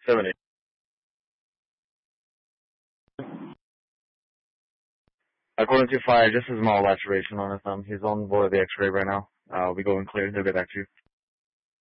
70. According to fire, just a small laceration on his thumb. He's on board the X-ray right now. We go and clear. He'll get back to you.